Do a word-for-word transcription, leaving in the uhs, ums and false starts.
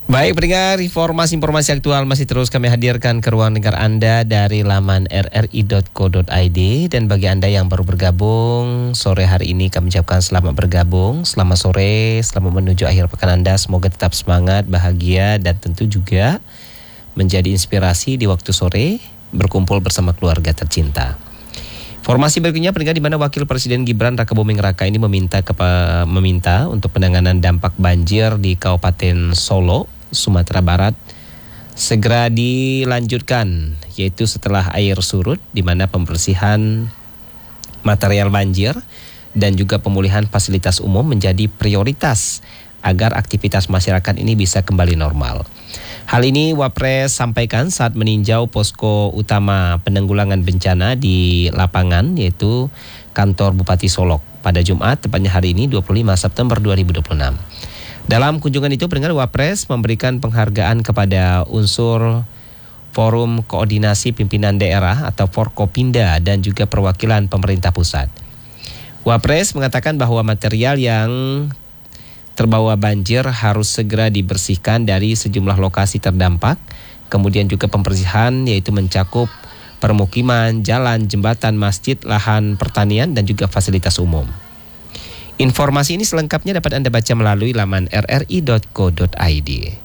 Baik, pendengar, informasi-informasi aktual masih terus kami hadirkan ke ruang dengar Anda dari laman r r i dot co dot i d. Dan bagi Anda yang baru bergabung, sore hari ini kami ucapkan selamat bergabung, selamat sore, selamat menuju akhir pekan Anda. Semoga tetap semangat, bahagia, dan tentu juga menjadi inspirasi di waktu sore berkumpul bersama keluarga tercinta. Informasi berikutnya, pendengar, di mana Wakil Presiden Gibran Rakabuming Raka ini meminta kepa, meminta untuk penanganan dampak banjir di Kabupaten Solo, Sumatera Barat segera dilanjutkan, yaitu setelah air surut, di mana pembersihan material banjir dan juga pemulihan fasilitas umum menjadi prioritas agar aktivitas masyarakat ini bisa kembali normal. Hal ini Wapres sampaikan saat meninjau posko utama penanggulangan bencana di lapangan, yaitu kantor Bupati Solok pada Jumat, tepatnya hari ini dua puluh lima September dua ribu dua puluh enam. Dalam kunjungan itu, pendengar, Wapres memberikan penghargaan kepada unsur Forum Koordinasi Pimpinan Daerah atau Forkopinda dan juga perwakilan pemerintah pusat. Wapres mengatakan bahwa material yang terbawa banjir harus segera dibersihkan dari sejumlah lokasi terdampak. Kemudian juga pembersihan yaitu mencakup permukiman, jalan, jembatan, masjid, lahan pertanian, dan juga fasilitas umum. Informasi ini selengkapnya dapat Anda baca melalui laman r r i dot co dot i d.